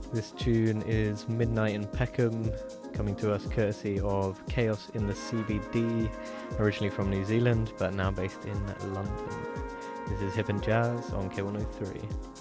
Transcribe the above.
This tune is Midnight in Peckham, coming to us courtesy of Chaos in the CBD, originally from New Zealand but now based in London. This is Hip and Jazz on K103.